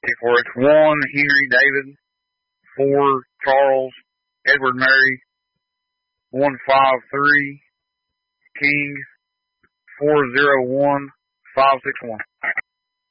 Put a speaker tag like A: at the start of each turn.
A: For it's 1 Henry David, 4 Charles Edward Mary, 153 King, 401 561.